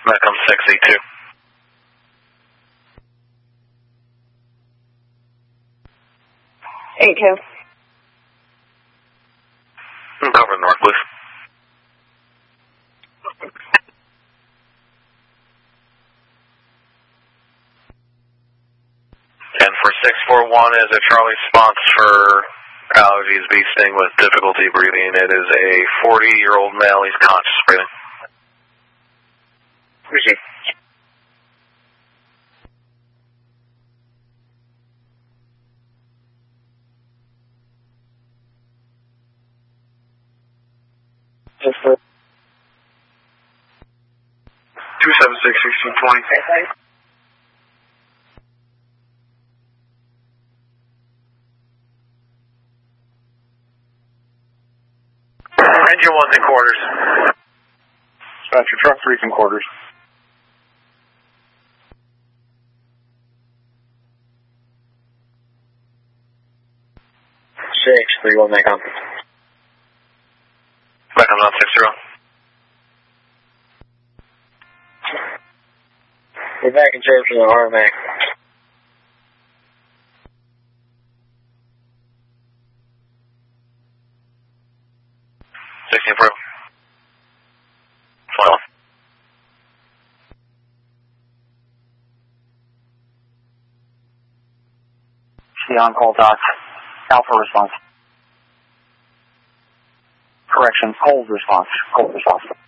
That comes 682. Eight two. Cover north, please. And for 641 is a Charlie response for allergies, bee sting with difficulty breathing. It is a 40-year-old male. He's conscious breathing. Appreciate it. Just for 276-1620. Engine 1's in quarters. Dispatcher, truck 3's in quarters. six, 3-1, Macom. Macom's on 60. We're back in service with the RMAC. Approved. 21. The on-call doc. Alpha response. Correction, cold response. Cold response.